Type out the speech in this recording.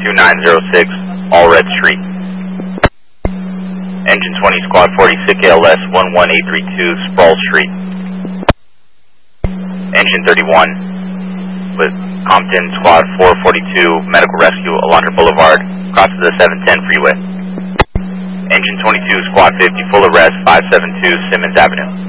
2906 Allred Street. Engine 20, Squad 46 ALS 11832 Sproul Street. Engine 31 with Compton, Squad 442 Medical Rescue, Alondra Boulevard, crosses the 710 freeway. Engine 22, Squad 50, full arrest 572 Simmons Avenue.